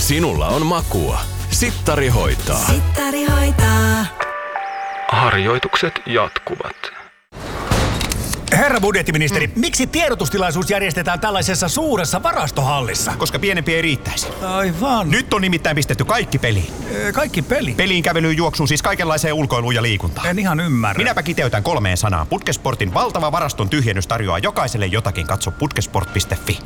Sinulla on makua. Sittari hoitaa. Sittari hoitaa. Harjoitukset jatkuvat. Herra budjettiministeri, miksi tiedotustilaisuus järjestetään tällaisessa suuressa varastohallissa? Koska pienempi ei riittäisi. Aivan. Nyt on nimittäin pistetty kaikki peliin. Kaikki peli? Peliin, kävelyyn, juoksuun, siis kaikenlaiseen ulkoiluun ja liikuntaan. En ihan ymmärrä. Minäpä kiteytän 3 sanaan. Putkesportin valtava varaston tyhjennys tarjoaa jokaiselle jotakin. Katso putkesport.fi.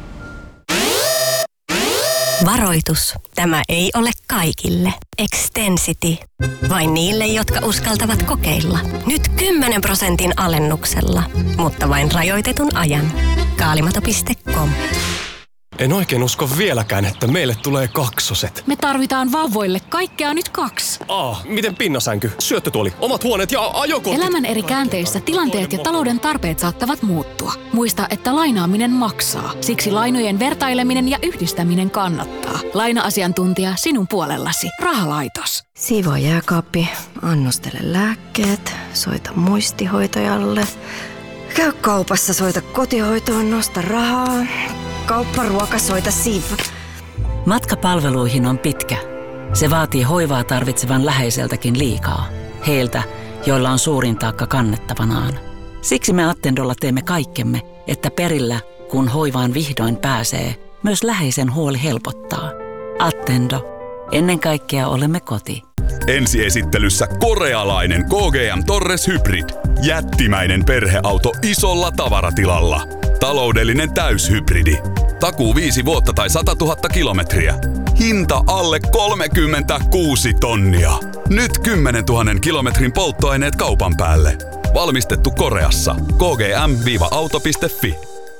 Varoitus. Tämä ei ole kaikille. Extensity. Vain niille, jotka uskaltavat kokeilla. Nyt 10% alennuksella. Mutta vain rajoitetun ajan. Kaalimato.com. En oikein usko vieläkään, että meille tulee kaksoset. Me tarvitaan vauvoille kaikkea nyt 2. Miten pinnasänky, syöttötuoli, omat huoneet ja ajokortit? Elämän eri käänteissä tilanteet ja talouden tarpeet saattavat muuttua. Muista, että lainaaminen maksaa. Siksi lainojen vertaileminen ja yhdistäminen kannattaa. Laina-asiantuntija sinun puolellasi. Rahalaitos. Siivoo jääkaappi. Annostele lääkkeet. Soita muistihoitajalle. Käy kaupassa, soita kotihoitoon, nosta rahaa. Kaupparuoka, soita Siv. Matka palveluihin on pitkä. Se vaatii hoivaa tarvitsevan läheiseltäkin liikaa. Heiltä, joilla on suurin taakka kannettavanaan. Siksi me Attendolla teemme kaikkemme, että perillä, kun hoivaan vihdoin pääsee, myös läheisen huoli helpottaa. Attendo. Ennen kaikkea olemme koti. Ensiesittelyssä korealainen KGM Torres Hybrid. Jättimäinen perheauto isolla tavaratilalla. Taloudellinen täyshybridi. Takuu 5 vuotta tai 100 000 kilometriä. Hinta alle 36 tonnia. Nyt 10 000 kilometrin polttoaineet kaupan päälle. Valmistettu Koreassa. kgm-auto.fi.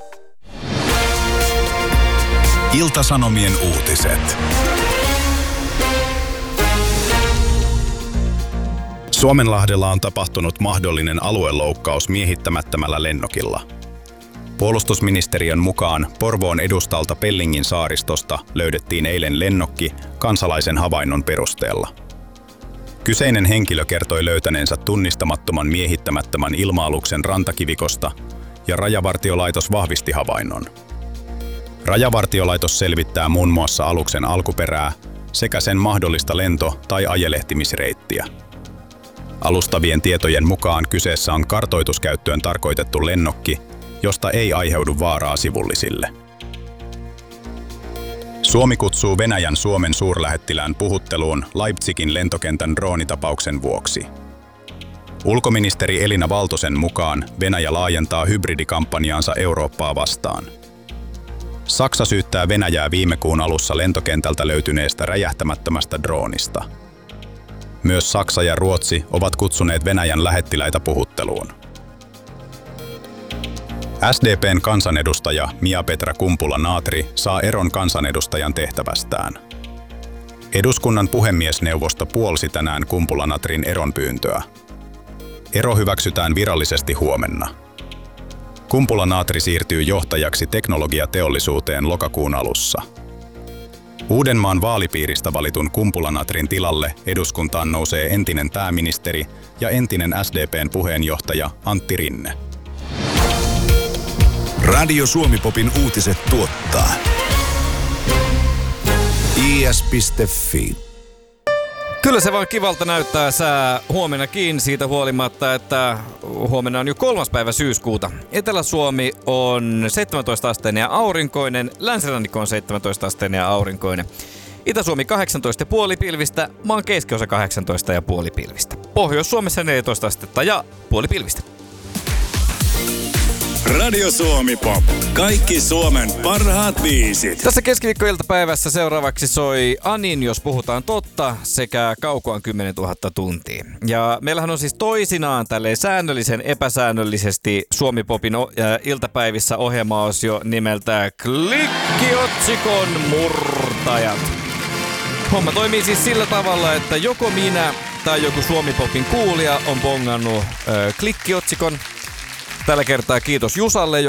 Ilta-Sanomien uutiset. Suomenlahdella on tapahtunut mahdollinen alueloukkaus miehittämättömällä lennokilla. Puolustusministeriön mukaan Porvoon edustalta Pellingin saaristosta löydettiin eilen lennokki kansalaisen havainnon perusteella. Kyseinen henkilö kertoi löytäneensä tunnistamattoman miehittämättömän ilma-aluksen rantakivikosta ja Rajavartiolaitos vahvisti havainnon. Rajavartiolaitos selvittää muun muassa aluksen alkuperää sekä sen mahdollista lento- tai ajelehtimisreittiä. Alustavien tietojen mukaan kyseessä on kartoituskäyttöön tarkoitettu lennokki, josta ei aiheudu vaaraa sivullisille. Suomi kutsuu Venäjän Suomen suurlähettilään puhutteluun Leipzigin lentokentän droonitapauksen vuoksi. Ulkoministeri Elina Valtosen mukaan Venäjä laajentaa hybridikampanjaansa Eurooppaa vastaan. Saksa syyttää Venäjää viime kuun alussa lentokentältä löytyneestä räjähtämättömästä droonista. Myös Saksa ja Ruotsi ovat kutsuneet Venäjän lähettiläitä puhutteluun. SDP:n kansanedustaja Mia-Petra Kumpula-Natri saa eron kansanedustajan tehtävästään. Eduskunnan puhemiesneuvosto puolsi tänään Kumpula-Natrin eronpyyntöä. Ero hyväksytään virallisesti huomenna. Kumpula-Natri siirtyy johtajaksi teknologiateollisuuteen lokakuun alussa. Uudenmaan vaalipiiristä valitun Kumpula-Natrin tilalle eduskuntaan nousee entinen pääministeri ja entinen SDP:n puheenjohtaja Antti Rinne. Radio Suomi-popin uutiset tuottaa is.fi. Kyllä se vaan kivalta näyttää sää huomennakin siitä huolimatta, että huomenna on jo 3. päivä syyskuuta. Etelä-Suomi on 17-asteinen ja aurinkoinen, länsirannikko on 17-asteinen ja aurinkoinen. Itä-Suomi 18,5 pilvistä, maan keskiosa 18,5 pilvistä. Pohjois-Suomessa 14 astetta ja puoli pilvistä. Radio Suomi-pop. Kaikki Suomen parhaat biisit. Tässä keskiviikkoiltapäivässä seuraavaksi soi Anin, jos puhutaan totta, sekä Kaukoan 10 000 tuntia. Ja meillähän on siis toisinaan tälleen säännöllisen epäsäännöllisesti Suomi-popin iltapäivissä ohjelmaosio nimeltä Klikkiotsikon murtajat. Homma toimii siis sillä tavalla, että joko minä tai joku Suomi-popin kuulija on bongannut klikkiotsikon. Tällä kertaa kiitos Jusalle,